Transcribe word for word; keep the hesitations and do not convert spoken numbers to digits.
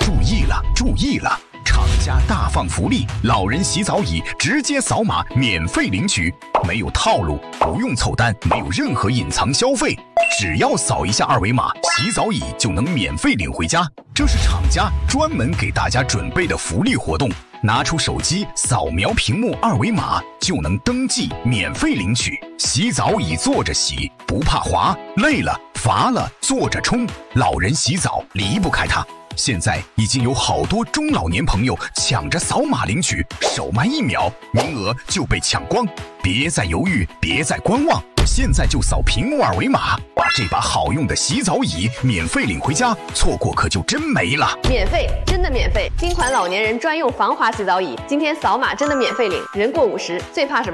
注意了，注意了！厂家大放福利，老人洗澡椅直接扫码免费领取，没有套路，不用凑单，没有任何隐藏消费，只要扫一下二维码，洗澡椅就能免费领回家。这是厂家专门给大家准备的福利活动，拿出手机扫描屏幕二维码就能登记免费领取。洗澡椅坐着洗，不怕滑，累了乏了坐着冲，老人洗澡离不开它。现在已经有好多中老年朋友抢着扫码领取，手慢一秒，名额就被抢光。别再犹豫，别再观望，现在就扫屏幕二维码，把这把好用的洗澡椅免费领回家，错过可就真没了。 免费，真的免费！新款老年人专用防滑洗澡椅，今天扫码真的免费领，人过五十最怕什么？